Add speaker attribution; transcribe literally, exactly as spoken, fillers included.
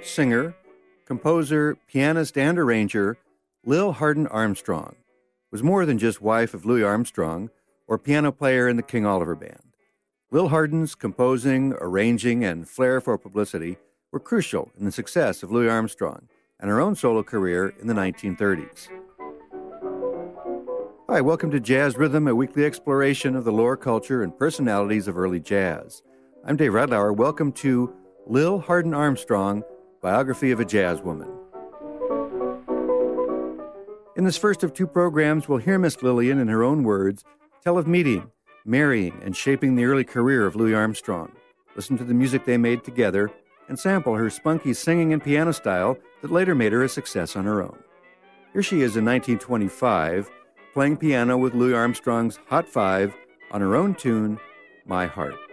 Speaker 1: singer, composer, pianist, and arranger, Lil Hardin Armstrong was more than just wife of Louis Armstrong or piano player in the King Oliver Band. Lil Hardin's composing, arranging, and flair for publicity were crucial in the success of Louis Armstrong and her own solo career in the nineteen thirties. Hi, welcome to Jazz Rhythm, a weekly exploration of the lore, culture, and personalities of early jazz. I'm Dave Radlauer. Welcome to Lil Hardin Armstrong, Biography of a Jazz Woman. In this first of two programs, we'll hear Miss Lillian, in her own words, tell of meeting, marrying, and shaping the early career of Louis Armstrong. Listen to the music they made together and sample her spunky singing and piano style that later made her a success on her own. Here she is in nineteen twenty-five, playing piano with Louis Armstrong's Hot Five on her own tune, My Heart.